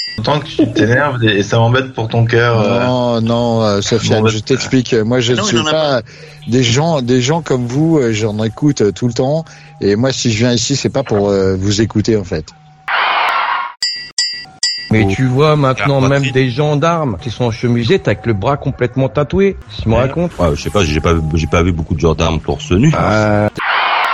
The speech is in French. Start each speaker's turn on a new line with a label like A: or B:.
A: Tant que tu t'énerves et ça m'embête pour ton cœur.
B: Non, Sofiane, je t'explique. Moi, je ne suis pas des gens comme vous. J'en écoute tout le temps. Et moi, si je viens ici, c'est pas pour vous écouter, en fait.
C: Mais tu vois maintenant même des gendarmes qui sont en chemisette avec le bras complètement tatoué. Tu me racontes?
D: Je sais pas, j'ai pas vu beaucoup de gendarmes torse nu.